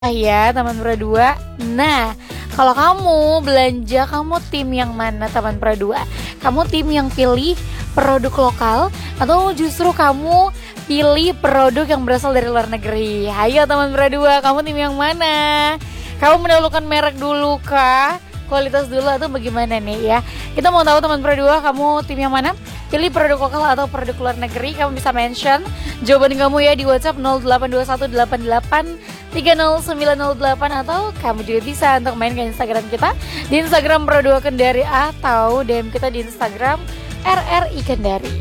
Ya teman Pro 2. Nah, kalau kamu belanja, kamu tim yang mana teman Pro 2? Kamu tim yang pilih produk lokal atau justru kamu pilih produk yang berasal dari luar negeri? Ayo teman Pro 2, kamu tim yang mana? Kamu mendahulukan merek dulu kah? Kualitas dulu atau bagaimana nih ya? Kita mau tahu teman Pro 2, kamu tim yang mana? Pilih produk lokal atau produk luar negeri? Kamu bisa mention jawaban kamu ya di WhatsApp 082188300908, atau kamu juga bisa untuk main ke Instagram kita di Instagram Pro 2 Kendari atau DM kita di Instagram RRI Kendari.